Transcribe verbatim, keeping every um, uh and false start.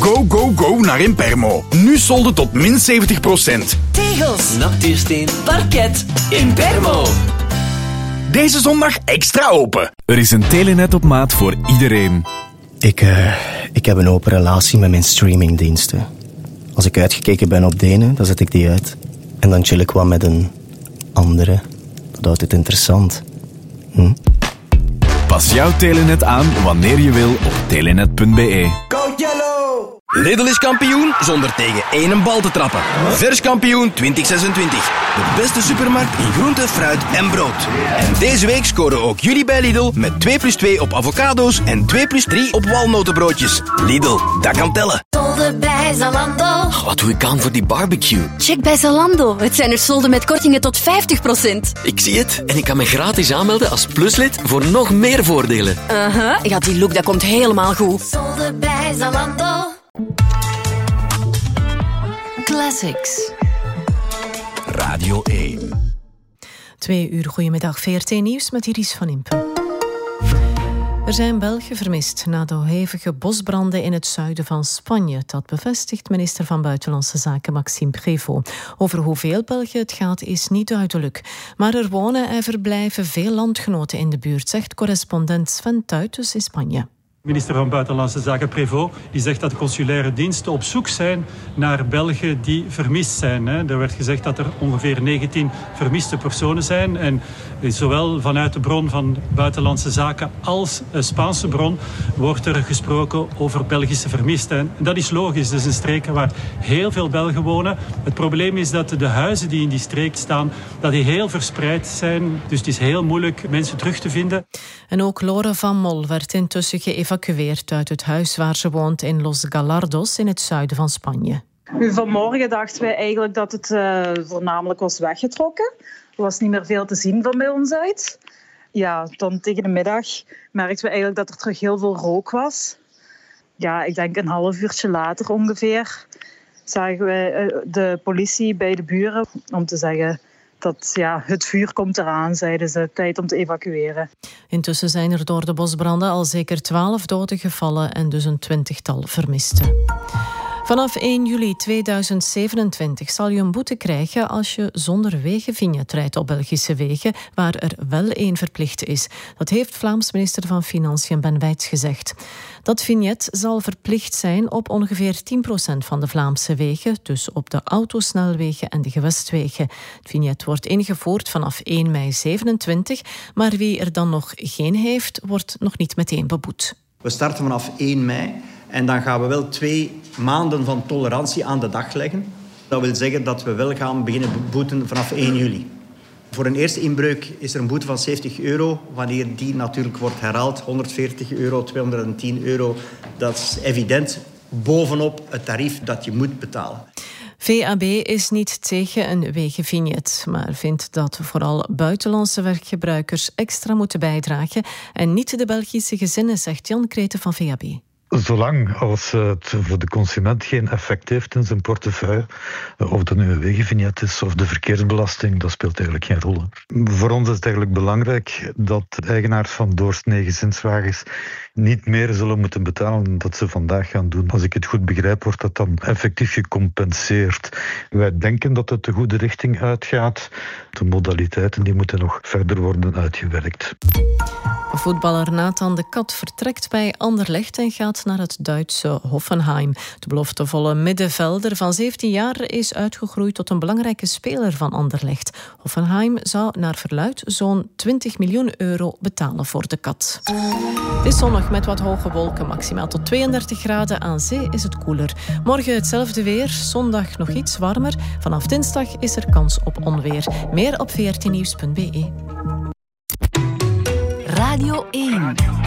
Go, go, go naar Impermo. Nu solden tot min zeventig procent. Tegels, natuursteen, parket, Impermo. Deze zondag extra open. Er is een Telenet op maat voor iedereen. Ik, uh, ik heb een open relatie met mijn streamingdiensten. Als ik uitgekeken ben op de ene, dan zet ik die uit. En dan chill ik wat met een andere. Dat houdt het interessant. Hm? Pas jouw Telenet aan wanneer je wil op telenet punt be. Go Yellow! Lidl is kampioen zonder tegen één bal te trappen. Vers kampioen twintig zesentwintig. De beste supermarkt in groente, fruit en brood. En deze week scoren ook jullie bij Lidl met twee plus twee op avocado's en twee plus drie op walnotenbroodjes. Lidl, dat kan tellen. Solden bij Zalando. Oh, wat doe ik aan voor die barbecue? Check bij Zalando. Het zijn er solden met kortingen tot vijftig procent. Ik zie het. En ik kan me gratis aanmelden als pluslid voor nog meer voordelen. Uh-huh. Ja, die look dat komt helemaal goed. Solden bij Zalando. Classics. Radio één. Twee uur goedemiddag, V R T Nieuws met Iris van Impen. Er zijn Belgen vermist na de hevige bosbranden in het zuiden van Spanje. Dat bevestigt minister van Buitenlandse Zaken Maxime Prévost. Over hoeveel Belgen het gaat is niet duidelijk. Maar er wonen en verblijven veel landgenoten in de buurt, zegt correspondent Sven Tuitens in Spanje. Minister van Buitenlandse Zaken Prévost die zegt dat de consulaire diensten op zoek zijn naar Belgen die vermist zijn. Er werd gezegd dat er ongeveer negentien vermiste personen zijn. En zowel vanuit de bron van Buitenlandse Zaken als een Spaanse bron wordt er gesproken over Belgische vermisten. En dat is logisch. Het is een streek waar heel veel Belgen wonen. Het probleem is dat de huizen die in die streek staan, dat die heel verspreid zijn. Dus het is heel moeilijk mensen terug te vinden. En ook Lore van Mol werd intussen geëvacueerd uit het huis waar ze woont in Los Gallardos in het zuiden van Spanje. Vanmorgen dachten wij eigenlijk dat het uh, voornamelijk was weggetrokken. Er was niet meer veel te zien van bij ons uit. Ja, dan tegen de middag merkten we eigenlijk dat er terug heel veel rook was. Ja, ik denk een half uurtje later ongeveer zagen we uh, de politie bij de buren om te zeggen dat ja, het vuur komt eraan, zeiden ze, tijd om te evacueren. Intussen zijn er door de bosbranden al zeker twaalf doden gevallen en dus een twintigtal vermisten. Vanaf één juli tweeduizend zevenentwintig zal je een boete krijgen als je zonder wegenvignet rijdt op Belgische wegen, waar er wel één verplicht is. Dat heeft Vlaams minister van Financiën Ben Wijts gezegd. Dat vignet zal verplicht zijn op ongeveer tien procent van de Vlaamse wegen, dus op de autosnelwegen en de gewestwegen. Het vignet wordt ingevoerd vanaf één mei zevenentwintig, maar wie er dan nog geen heeft, wordt nog niet meteen beboet. We starten vanaf één mei. En dan gaan we wel twee maanden van tolerantie aan de dag leggen. Dat wil zeggen dat we wel gaan beginnen boeten vanaf één juli. Voor een eerste inbreuk is er een boete van zeventig euro. Wanneer die natuurlijk wordt herhaald, honderdveertig euro, tweehonderdtien euro. Dat is evident bovenop het tarief dat je moet betalen. V A B is niet tegen een wegenvignet, maar vindt dat vooral buitenlandse weggebruikers extra moeten bijdragen en niet de Belgische gezinnen, zegt Jan Kreten van V A B. Zolang als het voor de consument geen effect heeft in zijn portefeuille, of dat nu een wegenvignet is of de verkeersbelasting, dat speelt eigenlijk geen rol. Voor ons is het eigenlijk belangrijk dat eigenaars van doorsnee gezinswagens niet meer zullen moeten betalen dan dat ze vandaag gaan doen. Als ik het goed begrijp, wordt dat dan effectief gecompenseerd. Wij denken dat het de goede richting uitgaat. De modaliteiten die moeten nog verder worden uitgewerkt. Voetballer Nathan de Kat vertrekt bij Anderlecht en gaat naar het Duitse Hoffenheim. De beloftevolle middenvelder van zeventien jaar is uitgegroeid tot een belangrijke speler van Anderlecht. Hoffenheim zou naar verluidt zo'n twintig miljoen euro betalen voor de Kat. Het is zonnig met wat hoge wolken, maximaal tot tweeëndertig graden. Aan zee is het koeler. Morgen hetzelfde weer, zondag nog iets warmer. Vanaf dinsdag is er kans op onweer. Meer op v r t nieuws punt b e. Radio één.